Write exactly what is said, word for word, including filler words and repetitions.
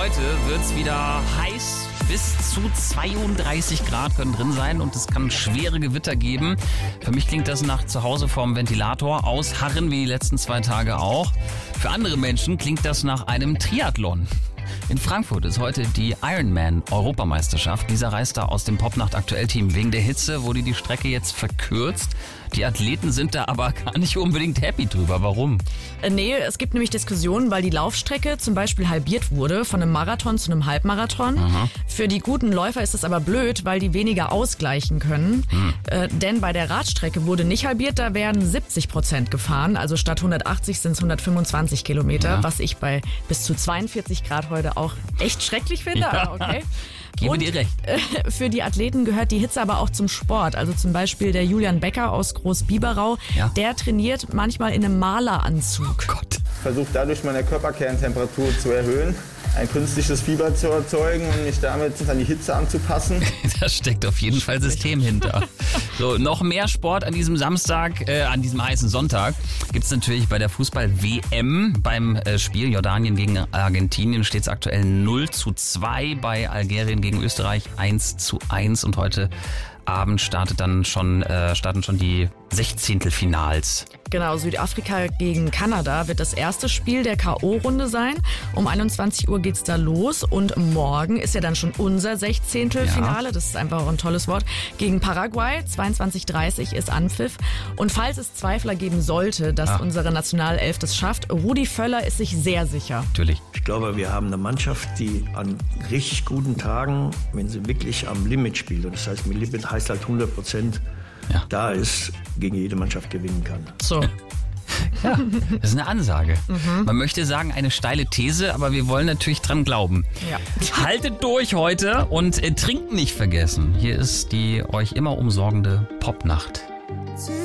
heute wird's wieder heiß. Bis zu zweiunddreißig Grad können drin sein und es kann schwere Gewitter geben. Für mich klingt das nach zu Hause vorm Ventilator ausharren, wie die letzten zwei Tage auch. Für andere Menschen klingt das nach einem Triathlon. In Frankfurt ist heute die Ironman-Europameisterschaft. Lisa reist da aus dem Popnacht-Aktuell-Team. Wegen der Hitze wurde die Strecke jetzt verkürzt. Die Athleten sind da aber gar nicht unbedingt happy drüber. Warum? Äh, nee, es gibt nämlich Diskussionen, weil die Laufstrecke zum Beispiel halbiert wurde von einem Marathon zu einem Halbmarathon. Mhm. Für die guten Läufer ist das aber blöd, weil die weniger ausgleichen können. Mhm. Äh, denn bei der Radstrecke wurde nicht halbiert, da werden siebzig Prozent gefahren. Also statt hundertachtzig sind es hundertfünfundzwanzig Kilometer, ja. Was ich bei bis zu zweiundvierzig Grad heute auch echt schrecklich finde, ja. Aber okay. Gebe Und dir recht. Äh, für die Athleten gehört die Hitze aber auch zum Sport. Also zum Beispiel der Julian Becker aus Großbiberau, ja. Der trainiert manchmal in einem Maleranzug. Oh Gott. Versuche dadurch meine Körperkerntemperatur zu erhöhen, ein künstliches Fieber zu erzeugen und mich damit an die Hitze anzupassen. Da steckt auf jeden Fall System hinter. So, noch mehr Sport an diesem Samstag, äh, an diesem heißen Sonntag gibt's natürlich bei der Fußball-W M. Beim äh, Spiel Jordanien gegen Argentinien steht es aktuell null zu zwei, bei Algerien gegen Österreich eins zu eins und heute Abend startet dann schon, äh, starten schon die Sechzehntelfinals. Genau, Südafrika gegen Kanada wird das erste Spiel der K O-Runde sein. Um einundzwanzig Uhr geht's da los und morgen ist ja dann schon unser Sechzehntelfinale. Ja. Das ist einfach auch ein tolles Wort. Gegen Paraguay, zweiundzwanzig Uhr dreißig ist Anpfiff. Und falls es Zweifler geben sollte, dass ah. unsere Nationalelf das schafft, Rudi Völler ist sich sehr sicher. Natürlich. Ich glaube, wir haben eine Mannschaft, die an richtig guten Tagen, wenn sie wirklich am Limit spielt, und das heißt, mit Limit heißt halt hundert Prozent, ja. da ist, gegen jede Mannschaft gewinnen kann. So. Ja, das ist eine Ansage. Mhm. Man möchte sagen, eine steile These, aber wir wollen natürlich dran glauben. Ja. Haltet durch heute und äh, trinken nicht vergessen. Hier ist die euch immer umsorgende Popnacht.